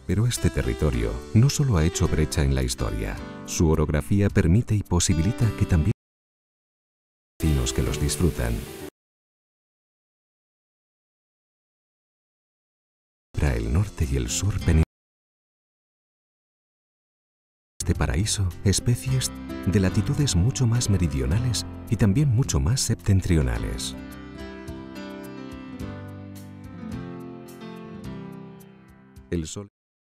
Pero este territorio no solo ha hecho brecha en la historia, su orografía permite y posibilita que también vecinos que los disfrutan. Para el norte y el sur este paraíso, especies de latitudes mucho más meridionales y también mucho más septentrionales. El sol